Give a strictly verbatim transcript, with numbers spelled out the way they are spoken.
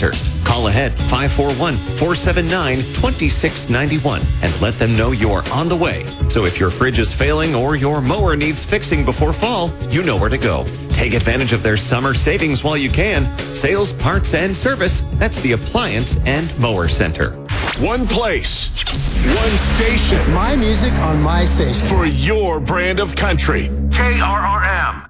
Center. Call ahead five four one, four seven nine, two six nine one and let them know you're on the way. So if your fridge is failing or your mower needs fixing before fall, you know where to go. Take advantage of their summer savings while you can. Sales, parts, and service. That's the Appliance and Mower Center. One place, one station. It's my music on my station. For your brand of country. K R R M.